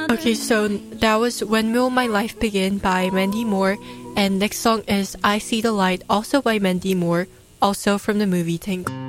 Okay, so that was When Will My Life Begin by Mandy Moore, and next song is I See the Light, also by Mandy Moore, also from the movie Tangled.